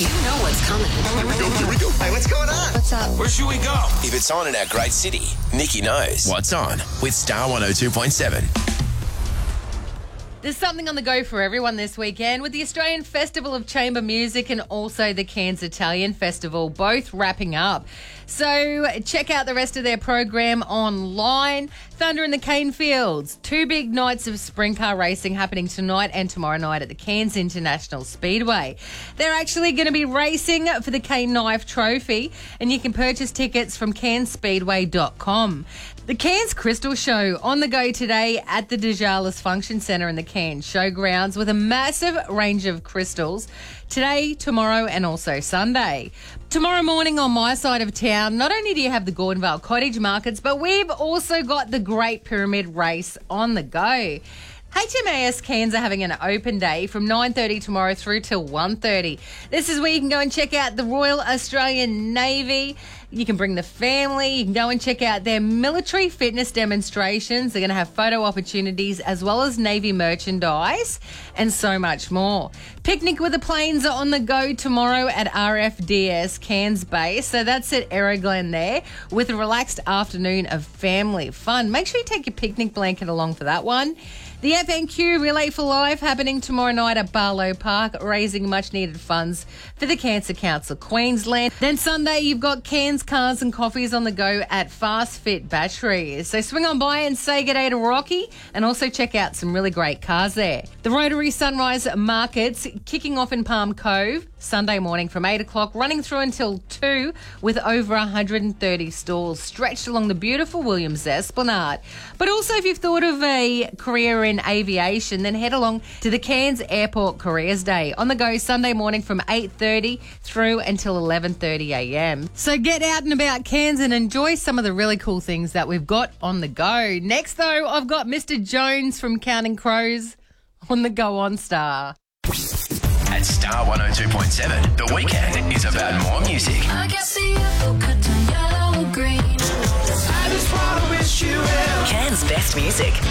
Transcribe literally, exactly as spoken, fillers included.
You know what's coming. Here we go, here we go. Hey, what's going on? What's up? Where should we go? If it's on in our great city, Nikki knows what's on with Star one oh two point seven. There's something on the go for everyone this weekend with the Australian Festival of Chamber Music and also the Cairns Italian Festival, both wrapping up. So check out the rest of their program online. Thunder in the Cane Fields. Two big nights of sprint car racing happening tonight and tomorrow night at the Cairns International Speedway. They're actually going to be racing for the Cane Knife Trophy, and you can purchase tickets from cairns speedway dot com. The Cairns Crystal Show on the go today at the Dejalis Function Centre in the Cairns Showgrounds with a massive range of crystals today, tomorrow and also Sunday. Tomorrow morning on my side of town, not only do you have the Gordonvale Cottage Markets, but we've also got the Great Pyramid Race on the go. H M A S Cairns are having an open day from nine thirty tomorrow through till one thirty. This is where you can go and check out the Royal Australian Navy. You can bring the family. You can go and check out their military fitness demonstrations. They're going to have photo opportunities as well as Navy merchandise and so much more. Picnic with the Planes are on the go tomorrow at R F D S Cairns Base. So that's at Aeroglen there with a relaxed afternoon of family fun. Make sure you take your picnic blanket along for that one. The F N Q Relay for Life happening tomorrow night at Barlow Park, raising much needed funds for the Cancer Council Queensland. Then Sunday, you've got Cairns Cars and Coffees on the go at Fast Fit Batteries. So swing on by and say good day to Rocky and also check out some really great cars there. The Rotary Sunrise Markets kicking off in Palm Cove Sunday morning from eight o'clock, running through until two with over one hundred thirty stalls stretched along the beautiful Williams Esplanade. But also if you've thought of a career in aviation, then head along to the Cairns Airport Careers Day on the go Sunday morning from eight thirty through until eleven thirty a m. So get out and about Cairns and enjoy some of the really cool things that we've got on the go. Next though, I've got Mister Jones from Counting Crows on the Go On Star. At Star one oh two point seven, the weekend is about more music. I guess the apple cut to yellow green. I just want to wish you well. Cairns' best music.